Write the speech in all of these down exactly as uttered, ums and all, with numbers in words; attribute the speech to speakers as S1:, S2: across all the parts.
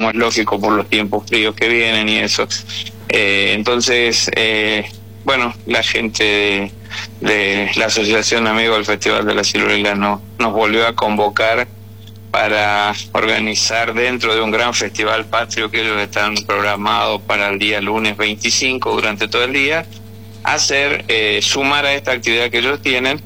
S1: como es lógico por los tiempos fríos que vienen y eso. Eh, entonces, eh, bueno, la gente de, de la Asociación Amigos del Festival de la Ciruela no, nos volvió a convocar para organizar dentro de un gran festival patrio que ellos están programados para el día lunes veinticinco durante todo el día, hacer, eh, sumar a esta actividad que ellos tienen,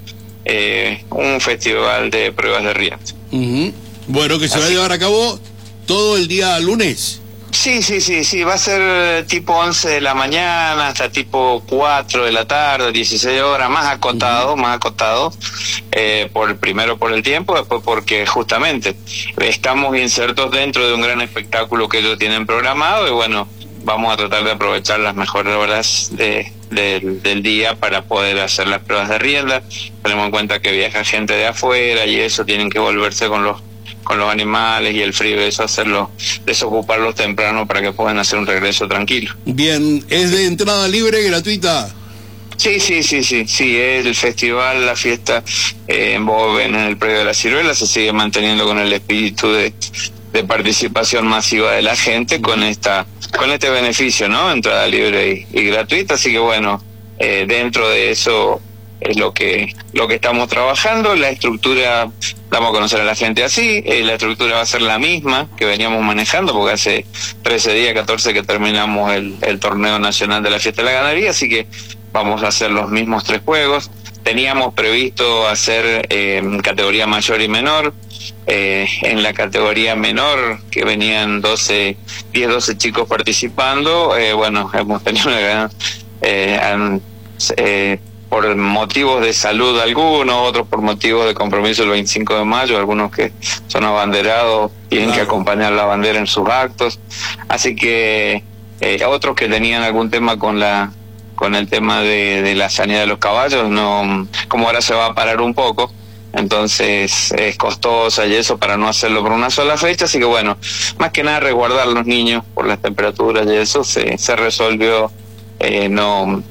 S1: eh, un festival de pruebas de rienda.
S2: Uh-huh. Bueno, que se Así. va a llevar a cabo todo el día lunes.
S1: Sí, sí, sí, sí, va a ser tipo once de la mañana hasta tipo cuatro de la tarde, dieciséis horas, más acotado, uh-huh. más acotado, eh, por primero por el tiempo, después porque justamente estamos insertos dentro de un gran espectáculo que ellos tienen programado y bueno, vamos a tratar de aprovechar las mejores horas de, de, del día para poder hacer las pruebas de rienda. Tenemos en cuenta que viaja gente de afuera y eso, tienen que volverse con los con los animales y el frío, eso hacerlo, desocuparlos temprano para que puedan hacer un regreso tranquilo.
S2: Bien, ¿es de entrada libre, gratuita?
S1: Sí, sí, sí, sí, sí, el festival, la fiesta eh, en Boven, en el predio de la Ciruela, se sigue manteniendo con el espíritu de, de participación masiva de la gente con esta, con este beneficio, ¿no? Entrada libre y, y gratuita, así que bueno, eh, dentro de eso es lo que lo que estamos trabajando. La estructura, damos a conocer a la gente así, eh, la estructura va a ser la misma que veníamos manejando, porque hace trece días, catorce que terminamos el, el torneo nacional de la fiesta de la ganadería, así que vamos a hacer los mismos tres juegos. Teníamos previsto hacer eh, categoría mayor y menor. Eh, en la categoría menor, que venían doce, diez, doce chicos participando, eh, bueno, hemos tenido una gran... Eh, han, eh, por motivos de salud algunos, otros por motivos de compromiso el veinticinco de mayo, algunos que son abanderados, tienen claro. que acompañar la bandera en sus actos, así que eh, otros que tenían algún tema con la con el tema de, de la sanidad de los caballos, no, como ahora se va a parar un poco, entonces es costosa y eso para no hacerlo por una sola fecha, así que bueno, más que nada resguardar a los niños por las temperaturas y eso, se, se resolvió eh, no...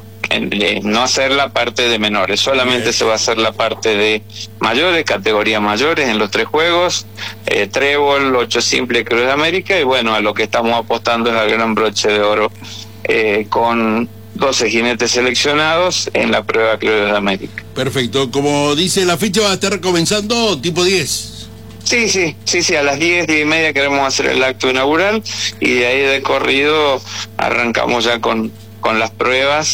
S1: no hacer la parte de menores, solamente Bien. se va a hacer la parte de mayores, categorías mayores en los tres juegos, eh, trébol, ocho simple, Cruz de América, y bueno, a lo que estamos apostando es al gran broche de oro, eh, con doce jinetes seleccionados en la prueba Cruz de América.
S2: Perfecto, como dice la fecha va a estar comenzando tipo diez.
S1: Sí, sí, sí, sí, a las diez, diez y media queremos hacer el acto inaugural y de ahí de corrido arrancamos ya con con las pruebas.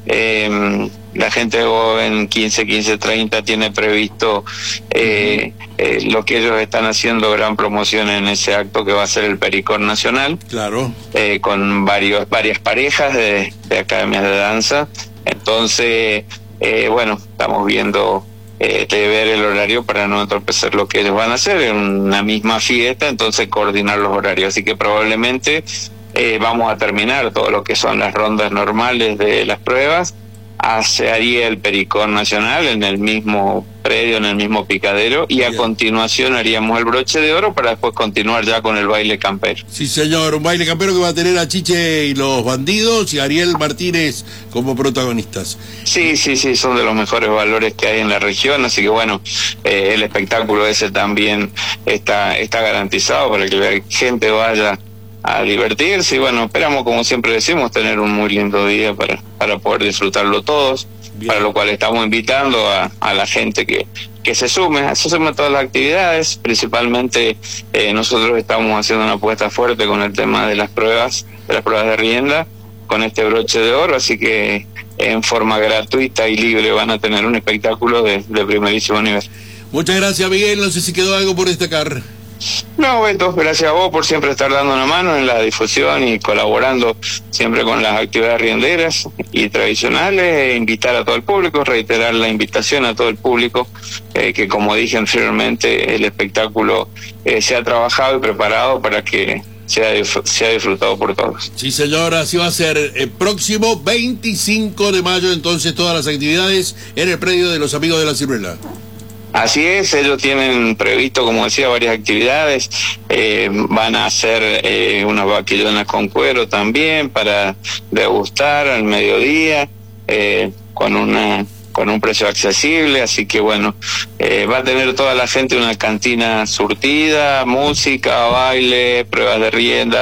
S1: Eh, la gente de Boven quince, quince, treinta tiene previsto eh, eh, lo que ellos están haciendo, gran promoción en ese acto que va a ser el Pericón Nacional.
S2: Claro.
S1: Eh, con varios, varias parejas de, de academias de danza. Entonces, eh, bueno, estamos viendo eh, de ver el horario para no entorpecer lo que ellos van a hacer en una misma fiesta, entonces coordinar los horarios. Así que probablemente Eh, vamos a terminar todo lo que son las rondas normales de las pruebas, se haría el Pericón Nacional en el mismo predio, en el mismo picadero, y a Bien. continuación haríamos el broche de oro para después continuar ya con el baile campero.
S2: Sí, señor, un baile campero que va a tener a Chiche y los Bandidos y Ariel Martínez como protagonistas.
S1: Sí, sí, sí, son de los mejores valores que hay en la región, así que bueno, eh, el espectáculo ese también está, está garantizado para que la gente vaya a divertirse y bueno, esperamos, como siempre decimos, tener un muy lindo día para, para poder disfrutarlo todos. Bien. Para lo cual estamos invitando a, a la gente que, que se sume, se sume a todas las actividades, principalmente eh, nosotros estamos haciendo una apuesta fuerte con el tema de las pruebas, de las pruebas de rienda, con este broche de oro, así que en forma gratuita y libre van a tener un espectáculo de, de primerísimo nivel.
S2: Muchas gracias, Miguel, no sé si quedó algo por destacar.
S1: No, Beto, gracias a vos por siempre estar dando una mano en la difusión y colaborando siempre con las actividades rienderas y tradicionales, e invitar a todo el público, reiterar la invitación a todo el público, eh, que como dije anteriormente, el espectáculo eh, se ha trabajado y preparado para que sea, sea disfrutado por todos.
S2: Sí, señor, así va a ser. El próximo veinticinco de mayo, entonces, todas las actividades en el predio de los Amigos de la Ciruela.
S1: Así es, ellos tienen previsto, como decía, varias actividades, eh, van a hacer eh, unas vaquillonas con cuero también para degustar al mediodía, eh, con una con un precio accesible, así que bueno, eh, va a tener toda la gente una cantina surtida, música, baile, pruebas de rienda,